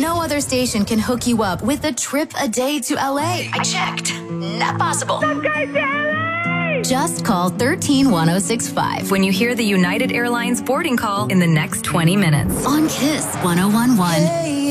No other station can hook you up with a trip a day to LA. I checked. Not possible. Just call 131065 when you hear the United Airlines boarding call in the next 20 minutes. On Kiss 1011.